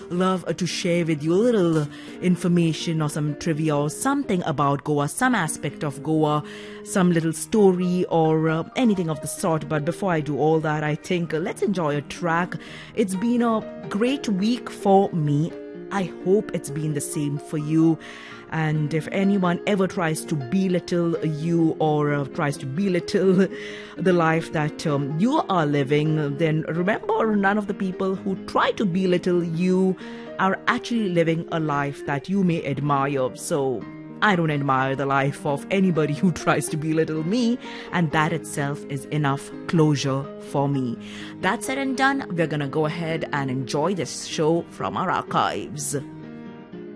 love to share with you a little information or some trivia or something about Goa, some aspect of Goa, some little story or anything of the sort. But before I do all that, I think let's enjoy a track. It's been a great week for me. I hope it's been the same for you. And if anyone ever tries to belittle you or tries to belittle the life that you are living, then remember, none of the people who try to belittle you are actually living a life that you may admire. So I don't admire the life of anybody who tries to belittle me, and that itself is enough closure for me. That said and done, we're gonna go ahead and enjoy this show from our archives.